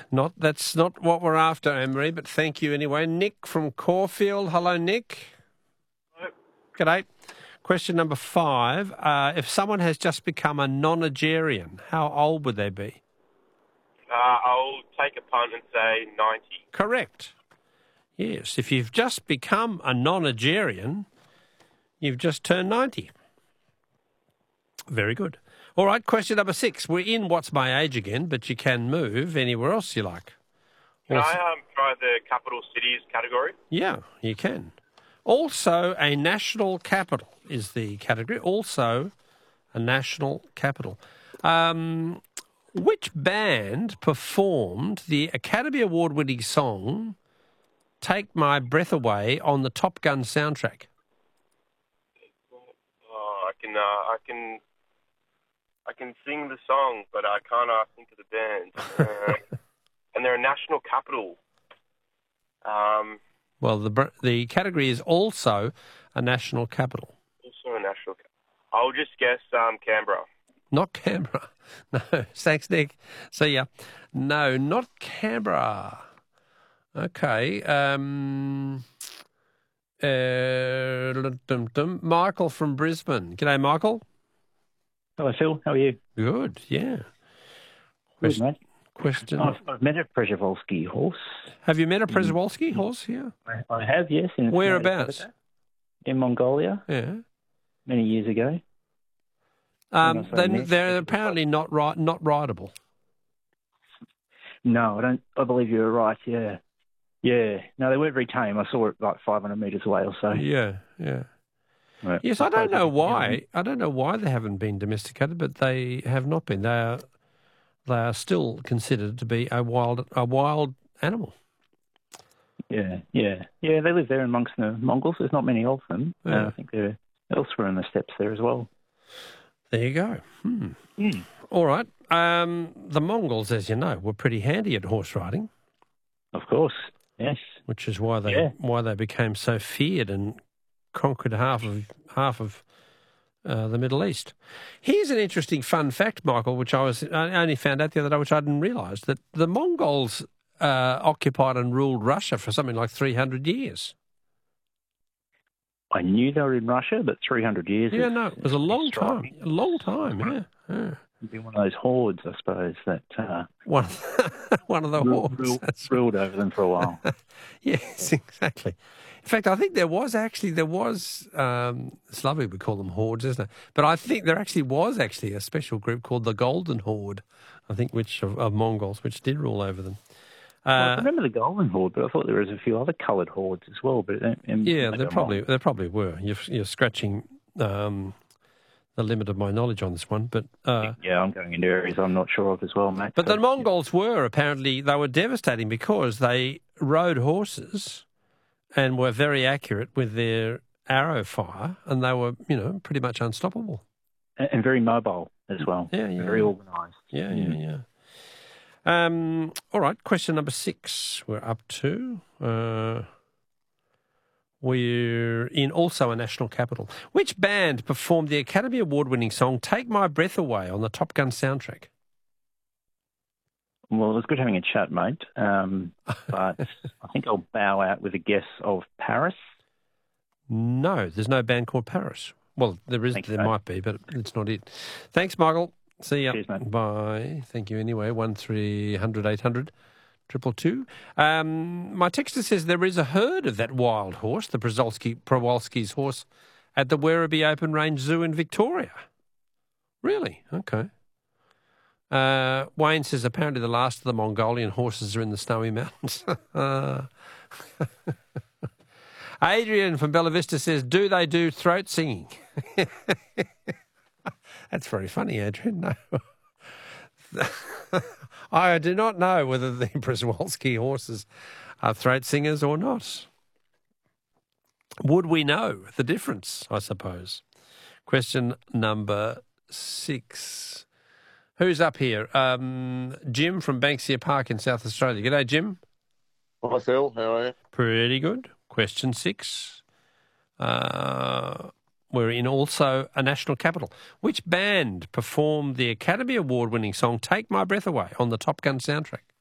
That's not what we're after, Anne-Marie, but thank you anyway. Nick from Caulfield. Hello, Nick. Hello. G'day. Question number 5. If someone has just become a nonagenarian, how old would they be? I'll take a punt and say 90. Correct. Yes, if you've just become a nonagenarian, you've just turned 90. Very good. All right, question number 6. We're in What's My Age again, but you can move anywhere else you like. Can I try the capital cities category? Yeah, you can. Also, a national capital is the category. Also, a national capital. Which band performed the Academy Award-winning song "Take My Breath Away" on the Top Gun soundtrack? Oh, I can sing the song, but I can't think of the band. And they're a national capital. Well, the category is also a national capital. Also a national capital. I'll just guess Canberra. Not Canberra. No. Thanks, Nick. See ya. No, not Canberra. Okay. Michael from Brisbane. G'day, Michael. Hello, Phil. How are you? Good, yeah. Good, mate. Question. I've met a Przewalski horse. Have you met a Przewalski horse here? I have, yes. Whereabouts? In Mongolia. Yeah. Many years ago. They're apparently not rideable. No, I believe you're right. Yeah. Yeah. No, they weren't very tame. I saw it like 500 metres away or so. Yeah. Yeah. Right. Yes, I don't know why. I don't know why they haven't been domesticated, but they have not been. They are still considered to be a wild animal. Yeah. They live there amongst the Mongols. There's not many of them. Yeah. I think they're elsewhere in the steppes there as well. There you go. All right. The Mongols, as you know, were pretty handy at horse riding. Of course. Yes. Which is why they became so feared and conquered half of the Middle East. Here's an interesting fun fact, Michael, which I only found out the other day, which I didn't realise, that the Mongols occupied and ruled Russia for something like 300 years. I knew they were in Russia, but 300 years. Yeah, no, it was a long time. A long time, yeah. It'd be one of those hordes, I suppose, that one of the hordes ruled over them for a while. Yes, exactly. In fact, I think there was it's lovely we call them hordes, isn't it? But I think there was a special group called the Golden Horde, I think, of Mongols, which did rule over them. I remember the Golden Horde, but I thought there was a few other coloured hordes as well. But yeah, there probably were. You're scratching the limit of my knowledge on this one, but yeah, I'm going into areas I'm not sure of as well, mate. But the Mongols were devastating because they rode horses and were very accurate with their arrow fire, and they were, pretty much unstoppable and very mobile as well. Yeah, very organised. Yeah. All right, question number 6 we're up to. We're in also a national capital. Which band performed the Academy Award-winning song "Take My Breath Away" on the Top Gun soundtrack? Well, it was good having a chat, mate. But I think I'll bow out with a guess of Paris. No, there's no band called Paris. Well, there is. Thanks, there mate. might be, but it's not it. Thanks, Michael. See ya. Cheers, mate. Bye. Thank you anyway. 1300 800 222. My texter says there is a herd of that wild horse, the Przewalski's horse, at the Werribee Open Range Zoo in Victoria. Really? Okay. Wayne says apparently the last of the Mongolian horses are in the Snowy Mountains. Adrian from Bella Vista says, do they do throat singing? That's very funny, Adrian. No. I do not know whether the Przewalski horses are throat singers or not. Would we know the difference, I suppose? Question number 6. Who's up here? Jim from Banksia Park in South Australia. G'day, Jim. Hi, Phil. How are you? Pretty good. Question 6. We're in also a national capital. Which band performed the Academy Award-winning song "Take My Breath Away" on the Top Gun soundtrack?